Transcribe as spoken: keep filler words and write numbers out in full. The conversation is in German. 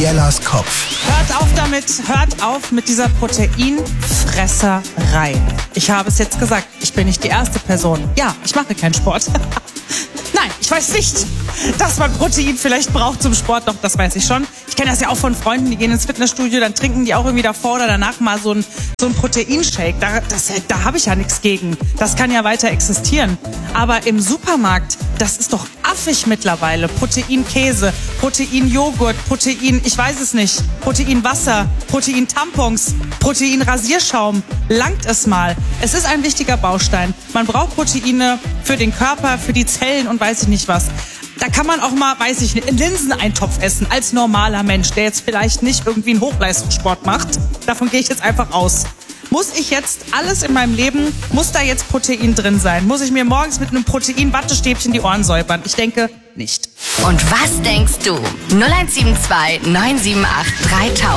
Mariellas Kopf. Hört auf damit, hört auf mit dieser Proteinfresserei. Ich habe es jetzt gesagt, ich bin nicht die erste Person. Ja, ich mache keinen Sport. Nein, ich weiß nicht, dass man Protein vielleicht braucht zum Sport. Doch, das weiß ich schon. Ich kenne das ja auch von Freunden, die gehen ins Fitnessstudio, dann trinken die auch irgendwie davor oder danach mal so ein, so ein Proteinshake. Da, das, da habe ich ja nichts gegen. Das kann ja weiter existieren. Aber im Supermarkt, das ist doch affig mittlerweile. Proteinkäse, Proteinjoghurt, Protein, ich weiß es nicht, Proteinwasser, Protein-Tampons, Protein-Rasierschaum. Langt es mal. Es ist ein wichtiger Baustein. Man braucht Proteine für den Körper, für die Zellen und weiß ich nicht was. Da kann man auch mal, weiß ich nicht, einen Linseneintopf essen als normaler Mensch, der jetzt vielleicht nicht irgendwie einen Hochleistungssport macht. Davon gehe ich jetzt einfach aus. Muss ich jetzt alles in meinem Leben, muss da jetzt Protein drin sein? Muss ich mir morgens mit einem Protein-Wattestäbchen die Ohren säubern? Ich denke, nicht. Und was denkst du? null eins sieben zwei neun sieben acht dreitausend